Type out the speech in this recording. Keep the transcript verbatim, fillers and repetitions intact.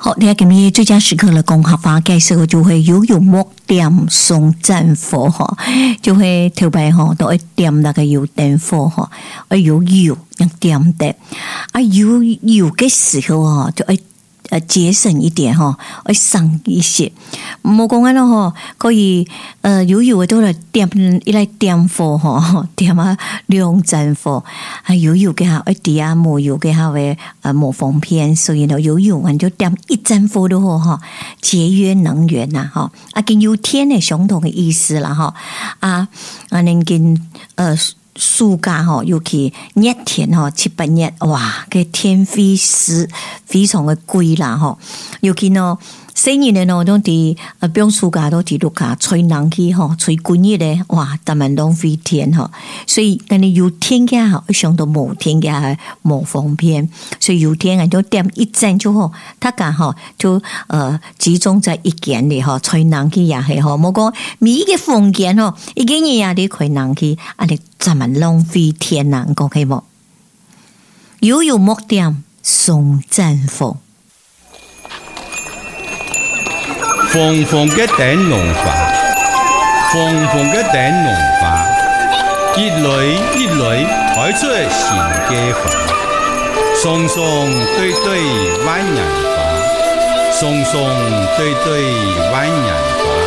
好，你今日最佳时刻的公合法介绍就会游泳木点送战火哈，就会头摆哈都会点那个油灯火哈，而有油要点的，啊有油的时候哈就会呃节省一点哈，会省一些。冇讲安咯吼，可以呃有油的都来点一来点火哈，点啊两战火，啊有油嘅下一啲啊冇油嘅下为呃冇方便，所以呢有油我就点一战火都好哈，节约能源呐哈，啊跟有天的相同的意思啦哈，啊啊能跟呃。暑假吼，尤其热天吼，七八月哇，个天非是非常的贵啦吼。尤其呢，新年的呢，都伫呃，不用暑假都伫落下吹冷气吼，吹滚热的哇，当然浪费天吼。所以，那你有天嘅吼，上到冇天嘅冇方便，所以有天啊，就点一阵就好，他讲吼就呃集中在一间里吼，吹冷气也系吼，冇讲每一个房间吼，一个人也得吹冷气，啊你。这么浪费天呐，你讲可以冇？游泳木点送战火， 疯疯嘅灯笼花，疯疯嘅灯笼花，一蕊一蕊开出新嘅花，松松对对万年花，松松对对万年花。